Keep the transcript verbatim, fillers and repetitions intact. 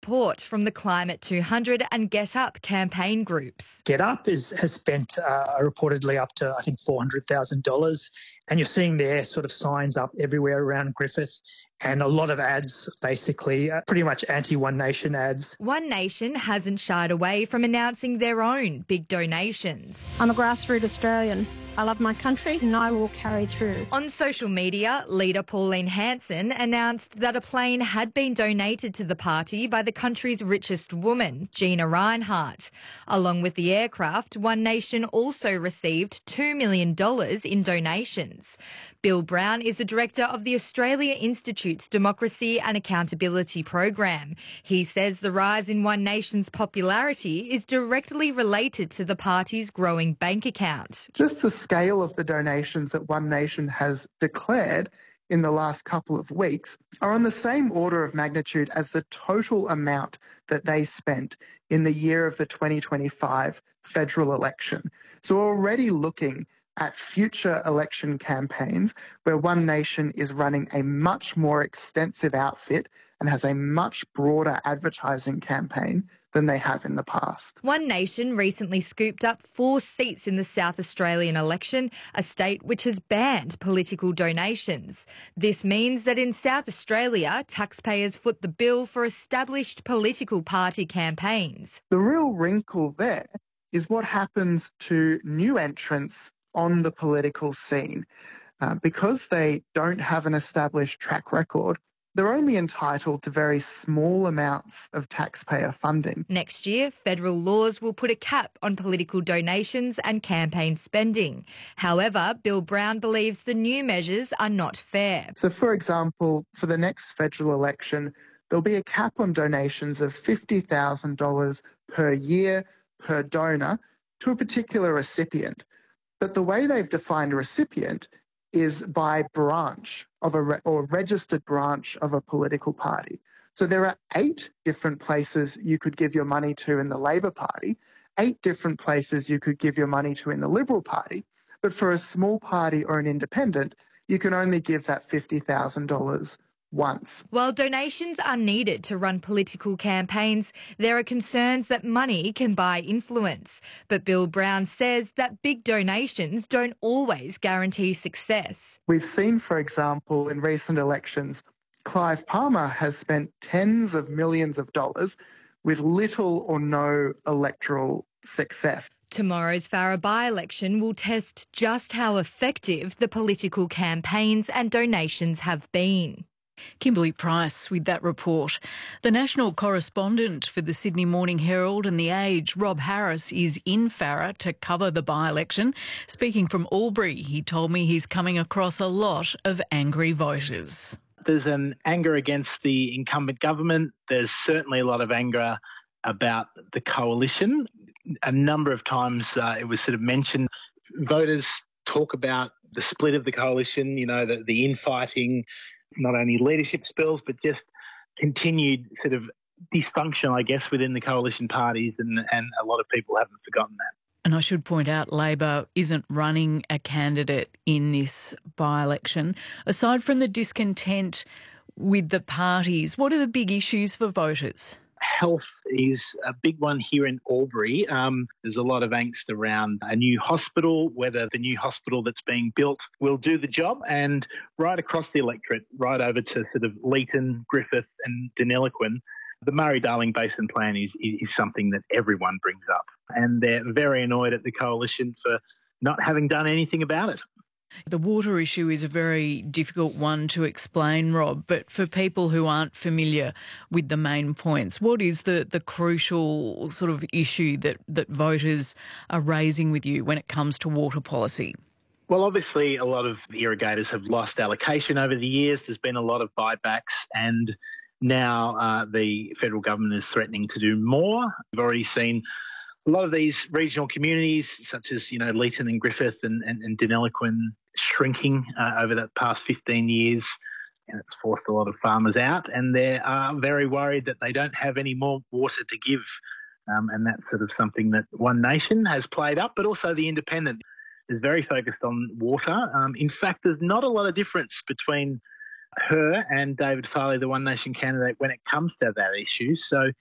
support from the Climate two hundred and Get Up campaign groups. Get Up is, has spent uh, reportedly up to, I think, four hundred thousand dollars. And you're seeing their sort of signs up everywhere around Griffith and a lot of ads, basically, uh, pretty much anti-One Nation ads. One Nation hasn't shied away from announcing their own big donations. I'm a grassroots Australian. I love my country and I will carry through. On social media, leader Pauline Hanson announced that a plane had been donated to the party by the country's richest woman, Gina Rinehart. Along with the aircraft, One Nation also received two million dollars in donations. Bill Brown is the director of the Australia Institute's Democracy and Accountability program. He says the rise in One Nation's popularity is directly related to the party's growing bank account. Just the scale of the donations that One Nation has declared in the last couple of weeks are on the same order of magnitude as the total amount that they spent in the year of the twenty twenty-five federal election. So we're already looking at future election campaigns where One Nation is running a much more extensive outfit and has a much broader advertising campaign than they have in the past. One Nation recently scooped up four seats in the South Australian election, a state which has banned political donations. This means that in South Australia, taxpayers foot the bill for established political party campaigns. The real wrinkle there is what happens to new entrants on the political scene. Uh, because they don't have an established track record, they're only entitled to very small amounts of taxpayer funding. Next year, federal laws will put a cap on political donations and campaign spending. However, Bill Brown believes the new measures are not fair. So, for example, for the next federal election, there'll be a cap on donations of fifty thousand dollars per year per donor to a particular recipient. But the way they've defined a recipient is by branch of a re- or registered branch of a political party. So there are eight different places you could give your money to in the Labor Party, eight different places you could give your money to in the Liberal Party, but for a small party or an independent, you can only give that fifty thousand dollars once. While donations are needed to run political campaigns, there are concerns that money can buy influence. But Bill Brown says that big donations don't always guarantee success. We've seen, for example, in recent elections, Clive Palmer has spent tens of millions of dollars with little or no electoral success. Tomorrow's Farrer by-election will test just how effective the political campaigns and donations have been. Kimberly Price with that report. The national correspondent for the Sydney Morning Herald and The Age, Rob Harris, is in Farrer to cover the by-election. Speaking from Albury, he told me he's coming across a lot of angry voters. There's an anger against the incumbent government. There's certainly a lot of anger about the coalition. A number of times uh, it was sort of mentioned. Voters talk about the split of the coalition, you know, the, the infighting, not only leadership spills, but just continued sort of dysfunction, I guess, within the coalition parties, and, and a lot of people haven't forgotten that. And I should point out, Labor isn't running a candidate in this by-election. Aside from the discontent with the parties, what are the big issues for voters? Health is a big one here in Albury. Um, there's a lot of angst around a new hospital, whether the new hospital that's being built will do the job, and right across the electorate, right over to sort of Leeton, Griffith and Deniliquin, the Murray-Darling Basin Plan is, is something that everyone brings up, and they're very annoyed at the coalition for not having done anything about it. The water issue is a very difficult one to explain, Rob, but for people who aren't familiar with the main points, what is the, the crucial sort of issue that, that voters are raising with you when it comes to water policy? Well, obviously, a lot of irrigators have lost allocation over the years. There's been a lot of buybacks, and now uh, the federal government is threatening to do more. We've already seen a lot of these regional communities, such as, you know, Leeton and Griffith and, and, and Deniliquin, shrinking uh, over the past fifteen years, and it's forced a lot of farmers out, and they are very worried that they don't have any more water to give. Um, and that's sort of something that One Nation has played up, but also the Independent is very focused on water. Um, in fact, there's not a lot of difference between her and David Farley, the One Nation candidate, when it comes to that issue. So